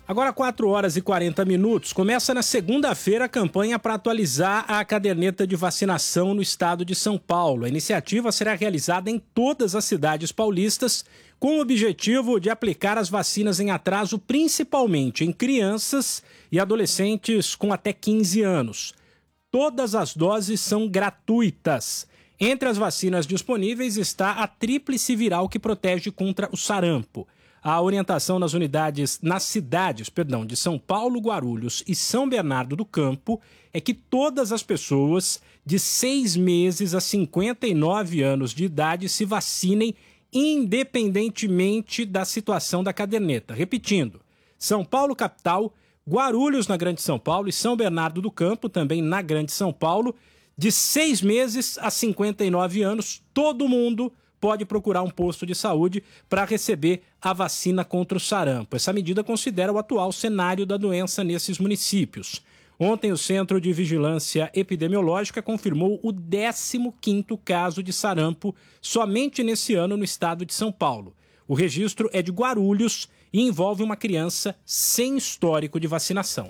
Agora 4 horas e 40 minutos, começa na segunda-feira a campanha para atualizar a caderneta de vacinação no estado de São Paulo. A iniciativa será realizada em todas as cidades paulistas com o objetivo de aplicar as vacinas em atraso, principalmente em crianças e adolescentes com até 15 anos. Todas as doses são gratuitas. Entre as vacinas disponíveis está a tríplice viral que protege contra o sarampo. A orientação nas cidades de São Paulo, Guarulhos e São Bernardo do Campo é que todas as pessoas de 6 meses a 59 anos de idade se vacinem independentemente da situação da caderneta. Repetindo, São Paulo capital, Guarulhos na Grande São Paulo e São Bernardo do Campo, também na Grande São Paulo, de 6 meses a 59 anos, todo mundo pode procurar um posto de saúde para receber a vacina contra o sarampo. Essa medida considera o atual cenário da doença nesses municípios. Ontem, o Centro de Vigilância Epidemiológica confirmou o 15º caso de sarampo somente nesse ano no estado de São Paulo. O registro é de Guarulhos e envolve uma criança sem histórico de vacinação.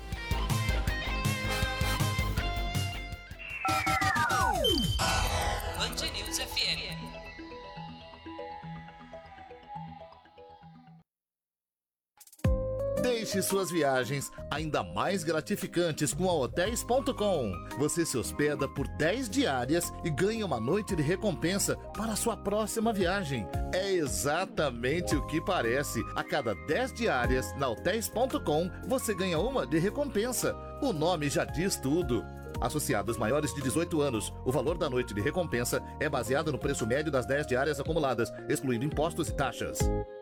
Deixe suas viagens ainda mais gratificantes com a Hotels.com. Você se hospeda por 10 diárias e ganha uma noite de recompensa para a sua próxima viagem. É exatamente o que parece. A cada 10 diárias na Hotels.com, você ganha uma de recompensa. O nome já diz tudo. Associados maiores de 18 anos, o valor da noite de recompensa é baseado no preço médio das 10 diárias acumuladas, excluindo impostos e taxas.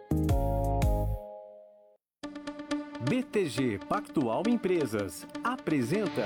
BTG Pactual Empresas apresenta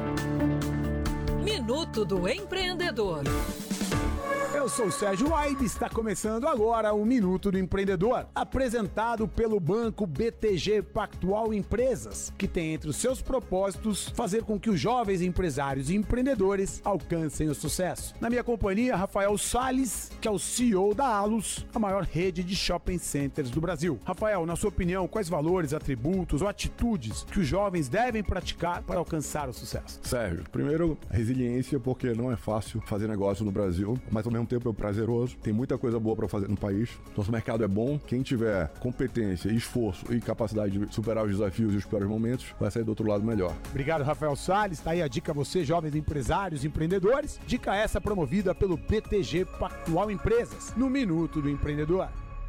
Minuto do Empreendedor. Eu sou o Sérgio Waib e está começando agora o Minuto do Empreendedor, apresentado pelo banco BTG Pactual Empresas, que tem entre os seus propósitos fazer com que os jovens empresários e empreendedores alcancem o sucesso. Na minha companhia, Rafael Salles, que é o CEO da Allos, a maior rede de shopping centers do Brasil. Rafael, na sua opinião, quais valores, atributos ou atitudes que os jovens devem praticar para alcançar o sucesso? Sérgio, primeiro, resiliência, porque não é fácil fazer negócio no Brasil, mas ao mesmo tempo é prazeroso, tem muita coisa boa para fazer no país. Nosso mercado é bom, quem tiver competência, esforço e capacidade de superar os desafios e os piores momentos, vai sair do outro lado melhor. Obrigado, Rafael Salles. Tá aí a dica a você, jovens empresários e empreendedores. Dica essa promovida pelo BTG Pactual Empresas, no Minuto do Empreendedor.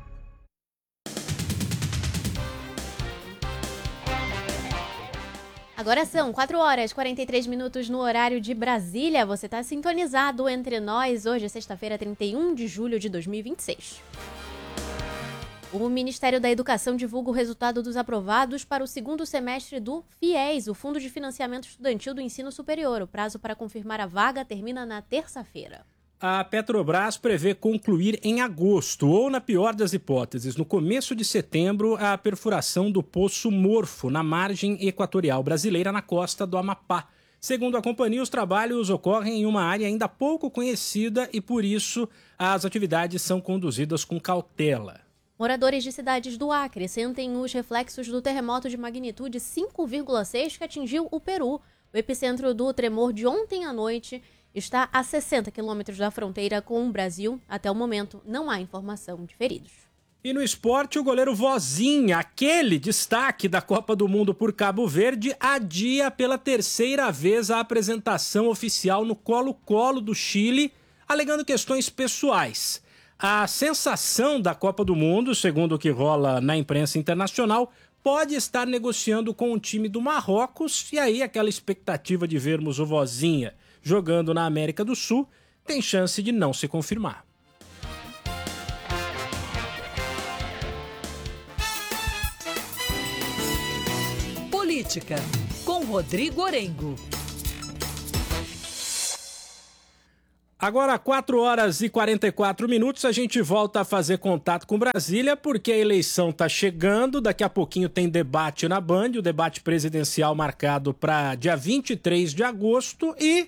Agora são 4 horas e 43 minutos no horário de Brasília. Você está sintonizado entre nós. Hoje é sexta-feira, 31 de julho de 2026. O Ministério da Educação divulga o resultado dos aprovados para o segundo semestre do FIES, o Fundo de Financiamento Estudantil do Ensino Superior. O prazo para confirmar a vaga termina na terça-feira. A Petrobras prevê concluir em agosto, ou na pior das hipóteses, no começo de setembro, a perfuração do Poço Morfo, na margem equatorial brasileira, na costa do Amapá. Segundo a companhia, os trabalhos ocorrem em uma área ainda pouco conhecida e, por isso, as atividades são conduzidas com cautela. Moradores de cidades do Acre sentem os reflexos do terremoto de magnitude 5,6 que atingiu o Peru. O epicentro do tremor de ontem à noite está a 60 quilômetros da fronteira com o Brasil. Até o momento, não há informação de feridos. E no esporte, o goleiro Vozinha, aquele destaque da Copa do Mundo por Cabo Verde, adia pela terceira vez a apresentação oficial no Colo-Colo do Chile, alegando questões pessoais. A sensação da Copa do Mundo, segundo o que rola na imprensa internacional, pode estar negociando com o time do Marrocos, e aí aquela expectativa de vermos o Vozinha jogando na América do Sul tem chance de não se confirmar. Política, com Rodrigo Orengo. Agora, 4 horas e 44 minutos, a gente volta a fazer contato com Brasília, porque a eleição está chegando, daqui a pouquinho tem debate na Band, o debate presidencial marcado para dia 23 de agosto, e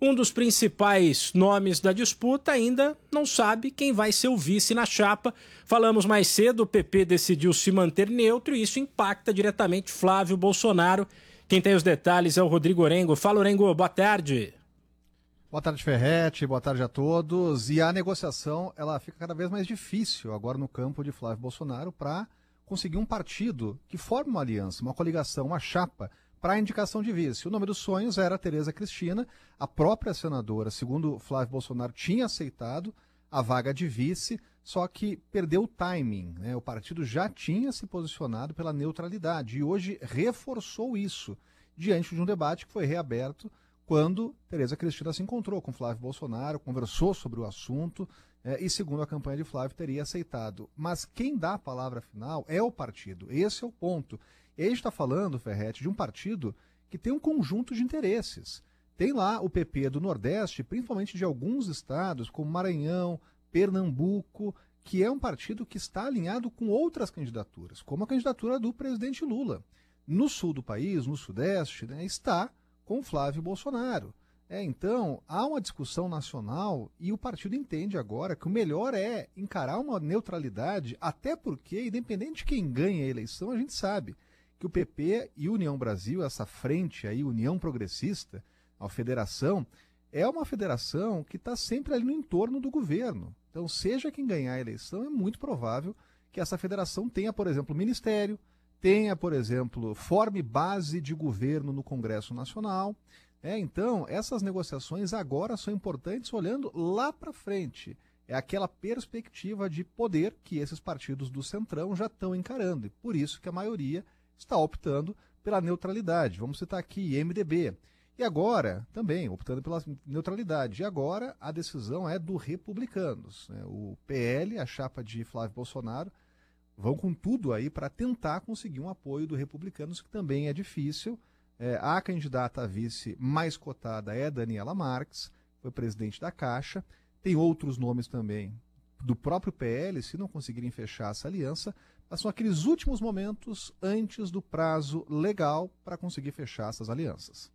Um dos principais nomes da disputa ainda não sabe quem vai ser o vice na chapa. Falamos mais cedo, o PP decidiu se manter neutro e isso impacta diretamente Flávio Bolsonaro. Quem tem os detalhes é o Rodrigo Orengo. Fala, Orengo, boa tarde. Boa tarde, Ferretti, boa tarde a todos. E a negociação, ela fica cada vez mais difícil agora no campo de Flávio Bolsonaro para conseguir um partido que forme uma aliança, uma coligação, uma chapa para a indicação de vice. O nome dos sonhos era Tereza Cristina, a própria senadora, segundo Flávio Bolsonaro, tinha aceitado a vaga de vice, só que perdeu o timing, né? O partido já tinha se posicionado pela neutralidade e hoje reforçou isso diante de um debate que foi reaberto quando Tereza Cristina se encontrou com Flávio Bolsonaro, conversou sobre o assunto e, segundo a campanha de Flávio, teria aceitado. Mas quem dá a palavra final é o partido. Esse é o ponto. E aí a gente está falando, Ferretti, de um partido que tem um conjunto de interesses. Tem lá o PP do Nordeste, principalmente de alguns estados, como Maranhão, Pernambuco, que é um partido que está alinhado com outras candidaturas, como a candidatura do presidente Lula. No sul do país, no Sudeste, né, está com Flávio Bolsonaro. Então, há uma discussão nacional e o partido entende agora que o melhor é encarar uma neutralidade, até porque, independente de quem ganha a eleição, a gente sabe que o PP e União Brasil, essa frente aí, União Progressista, a federação, é uma federação que está sempre ali no entorno do governo. Então, seja quem ganhar a eleição, é muito provável que essa federação tenha, por exemplo, ministério, tenha, por exemplo, forme base de governo no Congresso Nacional. Então, essas negociações agora são importantes olhando lá para frente. É aquela perspectiva de poder que esses partidos do Centrão já estão encarando. E por isso que a maioria está optando pela neutralidade. Vamos citar aqui MDB. E agora, também, optando pela neutralidade. E agora a decisão é do Republicanos. O PL, a chapa de Flávio Bolsonaro, vão com tudo aí para tentar conseguir um apoio do Republicanos, que também é difícil. A candidata a vice mais cotada é Daniela Marques, foi presidente da Caixa. Tem outros nomes também do próprio PL, se não conseguirem fechar essa aliança, mas são aqueles últimos momentos antes do prazo legal para conseguir fechar essas alianças.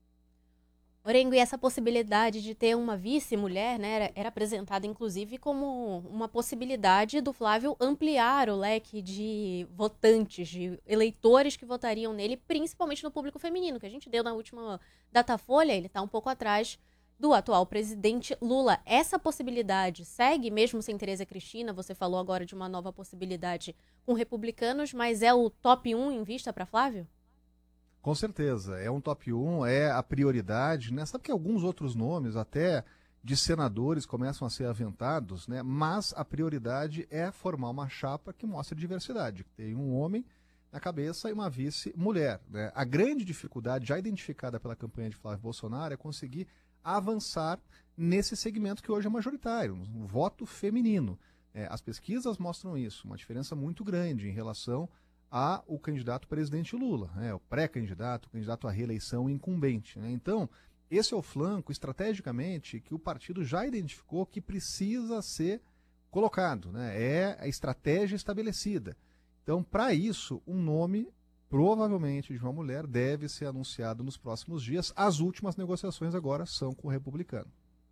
Orengo, e essa possibilidade de ter uma vice-mulher, né, era apresentada inclusive como uma possibilidade do Flávio ampliar o leque de votantes, de eleitores que votariam nele, principalmente no público feminino, que a gente deu na última Datafolha. Ele está um pouco atrás do atual presidente Lula. Essa possibilidade segue mesmo sem Tereza Cristina? Você falou agora de uma nova possibilidade com Republicanos, mas é o top 1 em vista para Flávio? Com certeza, é um top 1, é a prioridade, né? Sabe que alguns outros nomes, até de senadores, começam a ser aventados, né? Mas a prioridade é formar uma chapa que mostre diversidade, que tem um homem na cabeça e uma vice-mulher, né? A grande dificuldade, já identificada pela campanha de Flávio Bolsonaro, é conseguir avançar nesse segmento que hoje é majoritário, um voto feminino. As pesquisas mostram isso, uma diferença muito grande em relação ao candidato presidente Lula, o pré-candidato, o candidato à reeleição incumbente. Né? Então, esse é o flanco, estrategicamente, que o partido já identificou que precisa ser colocado, né? É a estratégia estabelecida. Então, para isso, um nome, provavelmente de uma mulher, deve ser anunciado nos próximos dias. As últimas negociações agora são com o Republicano.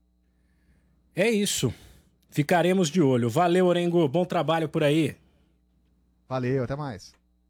É isso. Ficaremos de olho. Valeu, Orengo. Bom trabalho por aí. Valeu, até mais.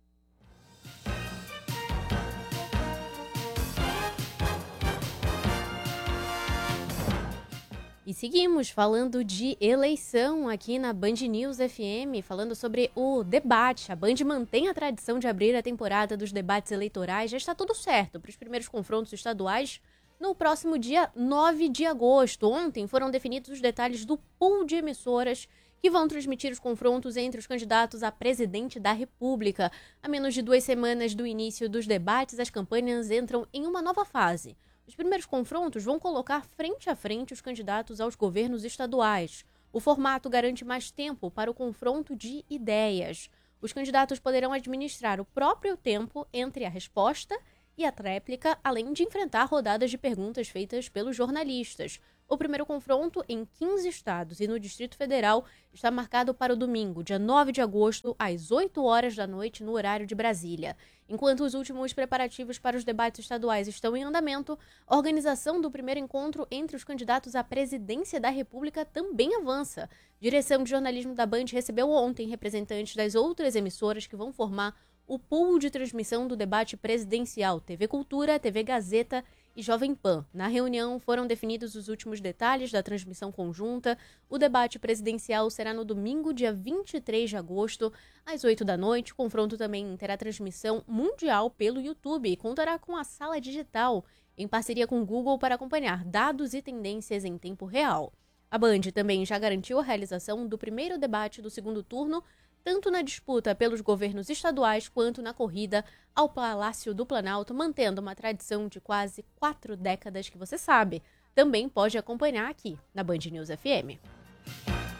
E seguimos falando de eleição aqui na Band News FM, falando sobre o debate. A Band mantém a tradição de abrir a temporada dos debates eleitorais. Já está tudo certo para os primeiros confrontos estaduais no próximo dia 9 de agosto. Ontem foram definidos os detalhes do pool de emissoras que vão transmitir os confrontos entre os candidatos a presidente da República. A menos de 2 semanas do início dos debates, as campanhas entram em uma nova fase. Os primeiros confrontos vão colocar frente a frente os candidatos aos governos estaduais. O formato garante mais tempo para o confronto de ideias. Os candidatos poderão administrar o próprio tempo entre a resposta e a réplica, além de enfrentar rodadas de perguntas feitas pelos jornalistas. O primeiro confronto em 15 estados e no Distrito Federal está marcado para o domingo, dia 9 de agosto, às 8 horas da noite, no horário de Brasília. Enquanto os últimos preparativos para os debates estaduais estão em andamento, a organização do primeiro encontro entre os candidatos à presidência da República também avança. Direção de jornalismo da Band recebeu ontem representantes das outras emissoras que vão formar o pool de transmissão do debate presidencial, TV Cultura, TV Gazeta e Jovem Pan. Na reunião foram definidos os últimos detalhes da transmissão conjunta. O debate presidencial será no domingo, dia 23 de agosto, às 8 da noite. O confronto também terá transmissão mundial pelo YouTube e contará com a sala digital, em parceria com o Google, para acompanhar dados e tendências em tempo real. A Band também já garantiu a realização do primeiro debate do segundo turno, tanto na disputa pelos governos estaduais quanto na corrida ao Palácio do Planalto, mantendo uma tradição de quase 4 décadas que você sabe. Também pode acompanhar aqui na Band News FM.